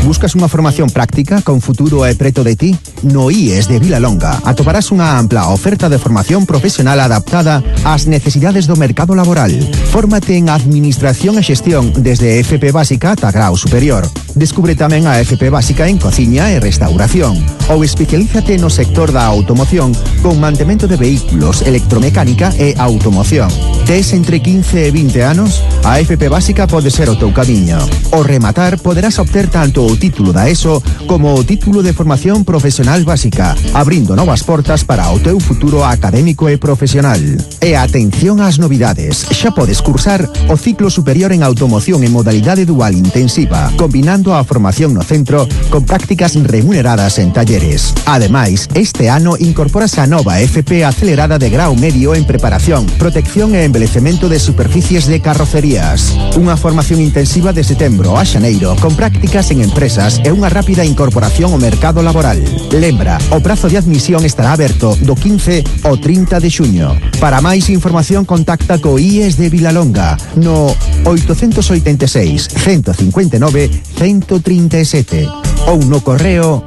Buscas unha formación práctica con futuro e preto de ti? No IES de Vilalonga atoparás unha ampla oferta de formación profesional adaptada ás necesidades do mercado laboral. Fórmate en Administración e Xestión desde FP Básica ata grau superior. Descubre tamén a FP Básica en Cociña e Restauración. Ou especialízate no sector da automoción con mantemento de vehículos, electromecánica e automoción. Tes entre 15 e 20 anos? A FP Básica pode ser o teu camiño. Ao rematar, poderás obter tanto o título da ESO como o título de formación profesional básica, abrindo novas portas para o teu futuro académico e profesional. E atención ás novidades. Xa podes cursar o ciclo superior en automoción en modalidade dual intensiva, combinando a formación no centro con prácticas remuneradas en talleres. Ademais, este ano incorporase a nova FP acelerada de grau medio en preparación, protección e embelecemento de superficies de carrocerías. Unha formación intensiva de setembro a xaneiro con prácticas en empresas e unha rápida incorporación ao mercado laboral. Lembra, o prazo de admisión estará aberto do 15 ao 30 de xuño. Para máis información contacta co IES de Vilalonga no 886 159 137 ou no correo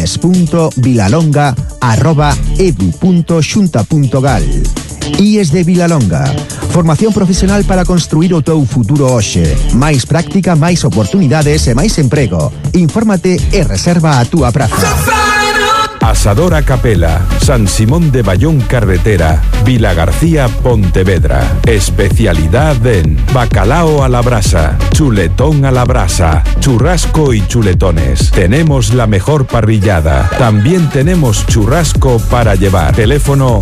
ies.vilalonga@edu.xunta.gal. IES de Vilalonga. Formación profesional para construir o teu futuro hoxe. Mais práctica, máis oportunidades e máis emprego. Infórmate e reserva a túa praza. Asadora Capela, San Simón de Bayón Carretera, Vilagarcía, Pontevedra. Especialidad en bacalao a la brasa, chuletón a la brasa, churrasco y chuletones. Tenemos la mejor parrillada. También tenemos churrasco para llevar. Teléfono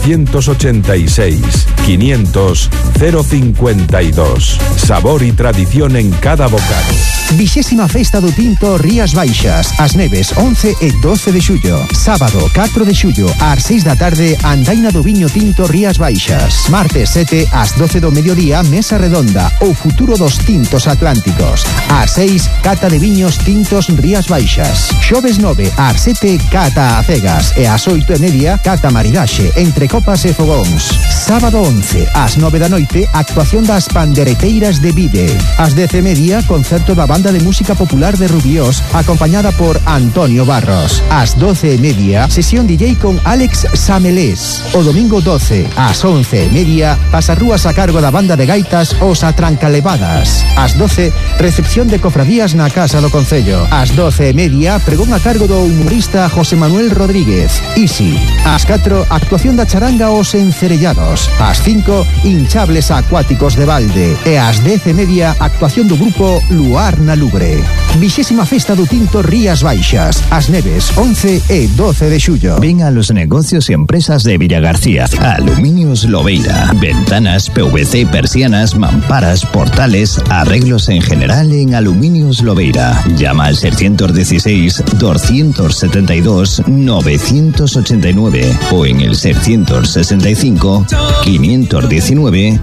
986 500 052. Sabor y tradición en cada bocado. 20ª Festa do Tinto Rías Baixas, As Neves, 11 e 12 de xullo. Sábado 4 de xullo ás 6 da tarde, Andaina do Viño Tinto Rías Baixas. Martes 7 ás 12 do mediodía, Mesa Redonda, o futuro dos tintos atlánticos. Ás 6, Cata de Viños Tintos Rías Baixas. Xoves 9 ás 7, Cata a cegas e ás 8:30, Cata maridaxe entre copas e fogóns. Sábado 11 ás 9 da noite, actuación das pandereteiras de Vide. Ás 10:30, concerto da banda de música popular de Rubiós, acompañada por Antonio Barros. Ás 12:30, sesión DJ con Alex Samelés. O domingo 12 ás 11:30, pasarrúas a cargo da banda de gaitas Os Atrancalevadas. Ás 12, recepción de cofradías na Casa do Concello. Ás 12:30, pregón a cargo do humorista José Manuel Rodríguez. Easy. Ás 4, actuación da charanga Os Encerellados. Ás 5, hinchables acuáticos de balde. E ás 10:30, actuación do grupo Luar na Lubre. 20ª Festa do Tinto Rías Baixas, As Neves, 11 e 12 de xullo. Ven a los negocios y empresas de Villagarcía. Aluminios Lobeira. Ventanas, PVC, persianas, mamparas, portales, arreglos en general en Aluminios Lobeira. Llama al 616 272 989 o en el 665 519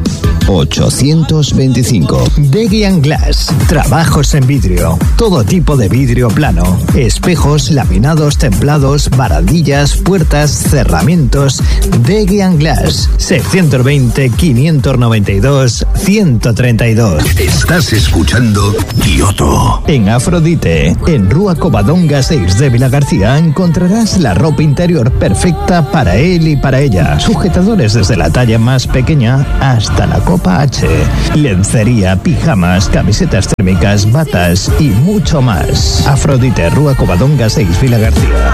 825. Degian Glass. Trabajos en vidrio. Todo tipo de vidrio plano. Espejos, laminados, templados, barandillas, puertas, cerramientos. Degian Glass. 620 592 132. Estás escuchando Kioto. En Afrodite, en Rúa Covadonga 6 de Vilagarcía, encontrarás la ropa interior perfecta para él y para ella. Sujetadores desde la talla más pequeña hasta la copa H. Lencería, pijamas, camisetas térmicas, batas y mucho más. Afrodite, Rúa Covadonga 6, Vilagarcía.